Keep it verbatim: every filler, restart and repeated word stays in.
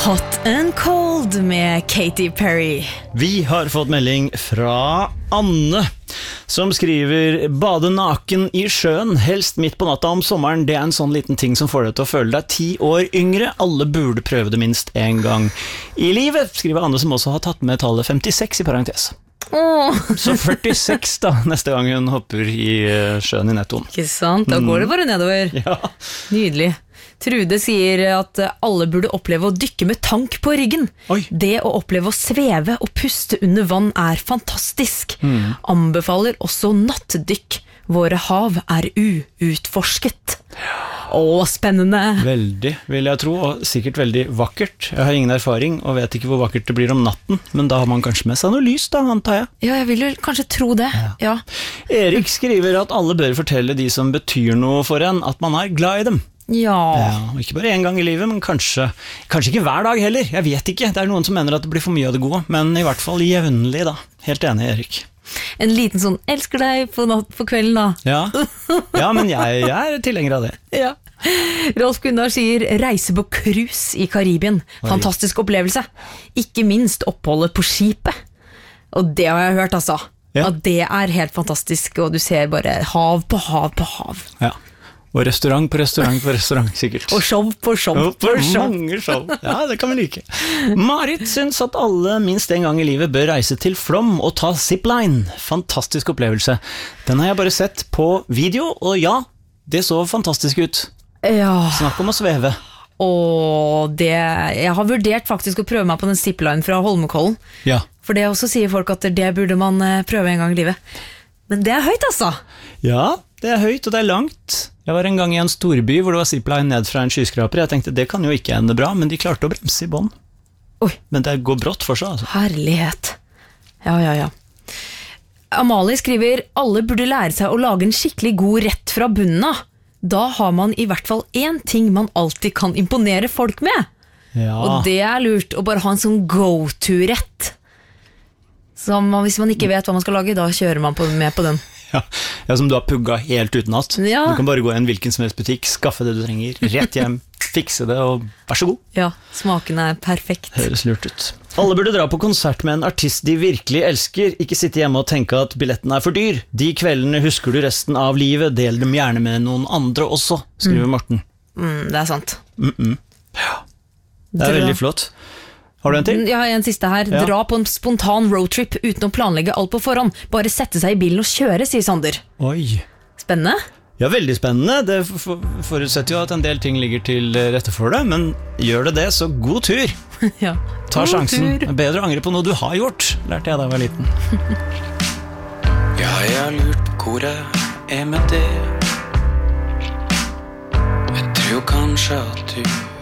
Hot and Cold med Katy Perry. Vi har fått melding fra Anne, som skriver: bade naken i sjøen, helst midt på natta om sommeren. Det er en sånn liten ting som får deg til å føle deg ti år yngre. Alle burde prøve det minst en gang i livet, skriver Anne, som også har tatt med tallet femtiseks i parentes. Åh. Så førtiseks da, neste gang hun hopper i sjøen i nettoen. Ikke sant, da går det bare nedover. Ja. Nydelig. Trude sier at alle burde oppleve å dykke med tank på ryggen. Oi. Det å oppleve å sveve og puste under vann er fantastisk. Mm. Anbefaler også nattdykk. Våre hav er uutforsket. Åh, spennende. Veldig, vil jeg tro, og sikkert veldig vakkert. Jeg har ingen erfaring og vet ikke hvor vakkert det blir om natten, men da har man kanskje med seg noe lys da, antar jeg. Ja, jeg vil jo kanskje tro det. Ja. Ja. Erik skriver at alle bør fortelle de som betyr noe for en, at man er glad i dem. Ja. Ja, ikke bare en gang i livet, men kanskje, kanskje ikke hver dag heller. Jeg vet ikke, det er noen som mener at det blir for mye av det gode, men i hvert fall jevnlig da. Helt enig, Erik. En liten sånn, elsker deg på, natt, på kvelden da. Ja, ja men jeg, jeg er tilhenger av det. Ja. Rolf Gunnar sier reise på cruise i Karibien. Fantastisk opplevelse. Ikke minst oppholdet på skipet. Og det har jeg hørt, altså. Ja. At det er helt fantastisk, og du ser bare hav på hav på hav. Ja. Og restaurant på restaurant på restaurant, sikkert. Og show på show og på show. Mange show. Ja, det kan vi like. Marit synes at alle minst en gang i livet bør reise til Flåm og ta zipline. Fantastisk opplevelse. Den har jeg bare sett på video, og ja, det så fantastisk ut. Ja. Snakk om å sveve. Og det, jeg har vurdert faktisk å prøve meg på den zipline fra Holmenkollen. Ja. For det også sier folk at det burde man prøve en gang i livet. Men det er høyt, altså. Ja, det er høyt, og det er langt. Jeg var en gang i en storby hvor det var zipline ned fra en skyskraper. Jeg tenkte, det kan jo ikke ende bra, men de klarte å bremse i bånd. Oi. Men det går brått for seg, altså. Herlighet. Ja, ja, ja. Amalie skriver, alle burde lære seg å lage en skikkelig god rett fra bunnen av. Da har man i hvert fall en ting man alltid kan imponere folk med. Ja. Og det er lurt å bare ha en sånn go-to-rett. Så man, hvis man ikke vet hva man skal lage, da kjører man på, med på den. Ja, ja, som du har pugga helt utenat. Ja. Du kan bare gå i en hvilken som helst butikk, skaffe det du trenger, rett hjem, fikse det, og vær så god. Ja, smaken er perfekt. Høres lurt ut. Alle burde dra på konsert med en artist de virkelig elsker, ikke sitte hjemme og tenke at billetten er for dyr. De kveldene husker du resten av livet, del dem gjerne med noen andre også, skriver mm. Morten. Mm, det er sant. Mm -mm. Ja, det er Dra. veldig flott. Har du en til? Jeg har en siste her. Ja. Dra på en spontan roadtrip uten å planlegge alt på forhånd. Bare sette seg i bilen og kjøre, sier Sander. Oi. Spennende. Ja, veldig spennende. Det forutsetter jo at en del ting ligger til rette for det, men gjør det det, så god tur. Ja. Ta God sjansen. tur. Bedre å angre på noe du har gjort, lærte jeg da jeg var liten. Ja, jeg har lurt på hvor jeg er med det. Jeg tror kanskje at du